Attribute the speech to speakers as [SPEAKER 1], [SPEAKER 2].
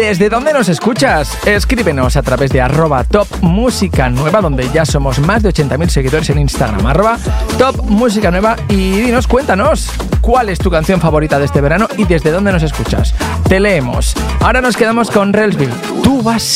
[SPEAKER 1] ¿Desde dónde nos escuchas? Escríbenos a través de @topmusicanueva, donde ya somos más de 80.000 seguidores en Instagram, @topmusicanueva, y dinos, cuéntanos, ¿cuál es tu canción favorita de este verano y desde dónde nos escuchas? Te leemos. Ahora nos quedamos con Relsville. Tú vas